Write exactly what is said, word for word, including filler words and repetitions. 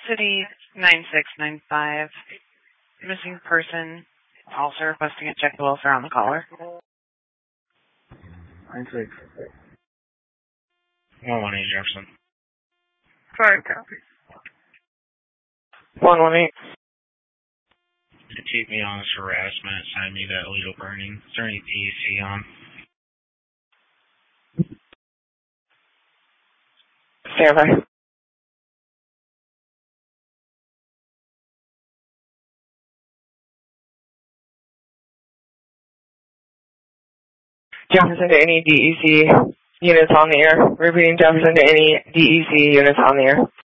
City nine six nine five. Missing person. Also requesting a check the welfare on the caller. nine six. one one eight Jefferson. Five copies. one one eight. Keep me on this harassment. Sign me that illegal burning. Is there any P E C on? Stand by. Jefferson to any D E C units on the air. Repeating Jefferson to any D E C units on the air.